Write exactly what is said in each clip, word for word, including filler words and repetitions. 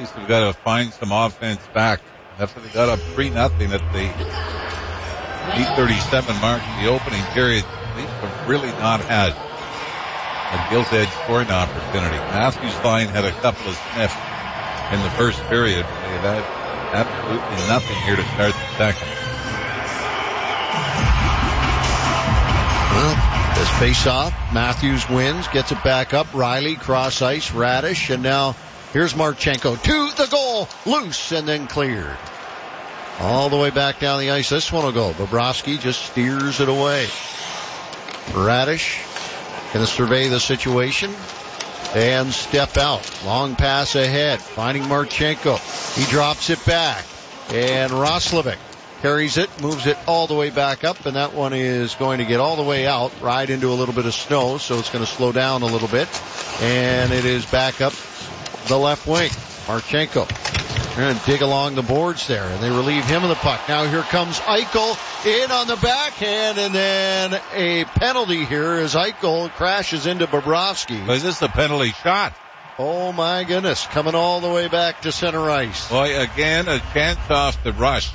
Leafs have got to find some offense back. After they got up three nothing at the eight thirty-seven mark in the opening period, the Leafs have really not had a gilt-edged scoring opportunity. Matthews' line had a couple of sniffs in the first period. They've had absolutely nothing here to start the second. Well, this face-off, Matthews wins, gets it back up. Riley, cross ice, Radish, and now here's Marchenko to the goal, loose and then cleared. All the way back down the ice. This one will go. Bobrovsky just steers it away. Radish going to survey the situation and step out. Long pass ahead, finding Marchenko. He drops it back, and Roslovic carries it, moves it all the way back up, and that one is going to get all the way out, right into a little bit of snow, so it's going to slow down a little bit, and it is back up the left wing. Marchenko. They're going to dig along the boards there, and they relieve him of the puck. Now here comes Eichel in on the backhand, and then a penalty here as Eichel crashes into Bobrovsky. Was this a penalty shot? Oh, my goodness. Coming all the way back to center ice. Boy, again, a chance off the rush.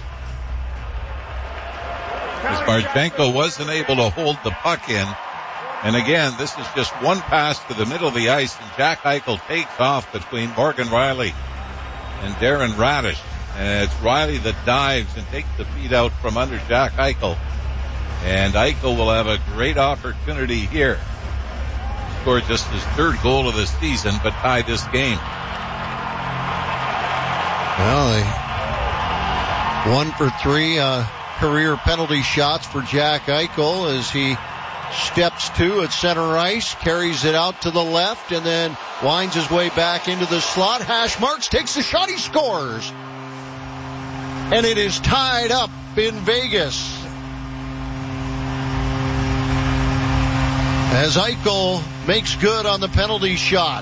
As Marchenko wasn't able to hold the puck in. And again, this is just one pass to the middle of the ice, and Jack Eichel takes off between Morgan Riley and Darren Radish. And it's Riley that dives and takes the feed out from under Jack Eichel. And Eichel will have a great opportunity here to score just his third goal of the season, but tie this game. Well, they one for three uh, career penalty shots for Jack Eichel as he steps to at center ice, carries it out to the left, and then winds his way back into the slot. Hash marks, takes the shot, he scores. And it is tied up in Vegas. As Eichel makes good on the penalty shot.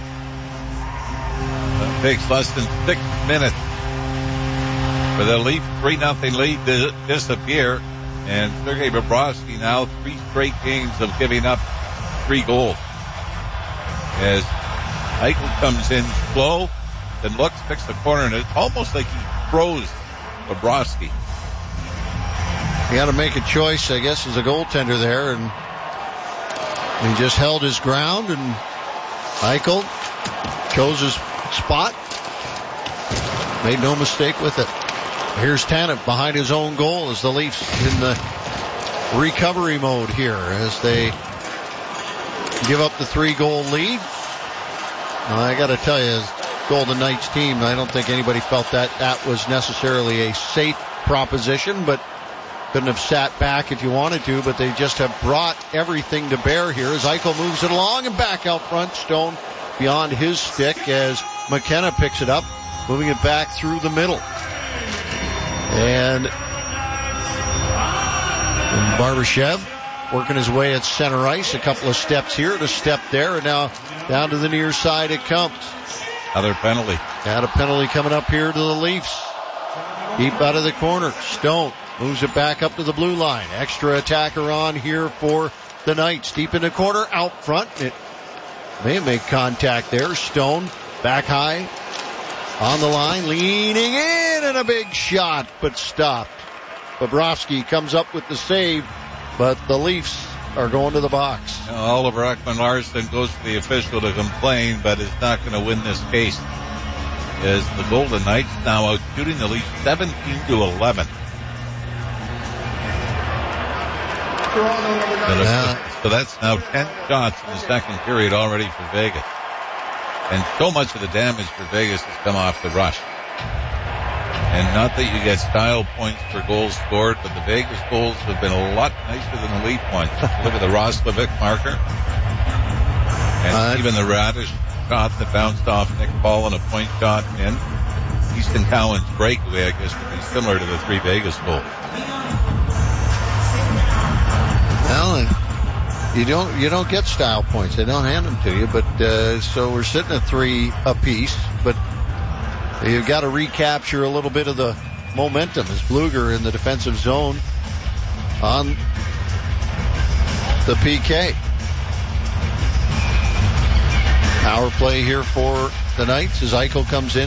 It takes less than six minutes for the Leaf three nothing lead to disappear. And Sergei Bobrovsky now three straight games of giving up three goals. As Eichel comes in slow, then looks, picks the corner, and it's almost like he throws Bobrovsky. He had to make a choice, I guess, as a goaltender there, and he just held his ground, and Eichel chose his spot. Made no mistake with it. Here's Tanev behind his own goal as the Leafs in the recovery mode here as they give up the three-goal lead. Now, I got to tell you, as Golden Knights team, I don't think anybody felt that that was necessarily a safe proposition, but couldn't have sat back if you wanted to, but they just have brought everything to bear here as Eichel moves it along and back out front. Stone beyond his stick as McKenna picks it up, moving it back through the middle. And Barbashev working his way at center ice. A couple of steps here and a step there. And now down to the near side it comes. Another penalty. Got a penalty coming up here to the Leafs. Deep out of the corner. Stone moves it back up to the blue line. Extra attacker on here for the Knights. Deep in the corner, out front. It may make contact there. Stone back high. On the line, leaning in, and a big shot, but stopped. Bobrovsky comes up with the save, but the Leafs are going to the box. Now, Oliver Ekman-Larsson goes to the official to complain, but is not going to win this case. As the Golden Knights now out shooting the Leafs seventeen to eleven. Yeah. So that's now ten shots in the second period already for Vegas. And so much of the damage for Vegas has come off the rush. And not that you get style points for goals scored, but the Vegas goals have been a lot nicer than the Leaf ones. Look at the Roslovic marker. And uh, even the Radish shot that bounced off Nick Paul and a point shot in. Easton Cowan's breakaway, I guess, would be similar to the three Vegas goals. Well, and You don't you don't get style points. They don't hand them to you. But uh, so we're sitting at three apiece. But you've got to recapture a little bit of the momentum as Bluger in the defensive zone on the P K. Power play here for the Knights as Eichel comes in.